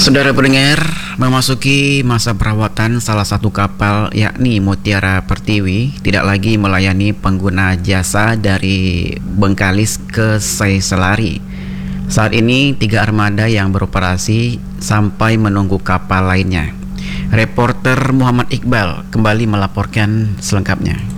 Saudara pendengar, memasuki masa perawatan salah satu kapal yakni Mutiara Pertiwi tidak lagi melayani pengguna jasa dari Bengkalis ke Seyselari. Saat ini 3 armada yang beroperasi sampai menunggu kapal lainnya. Reporter Muhammad Iqbal kembali melaporkan selengkapnya.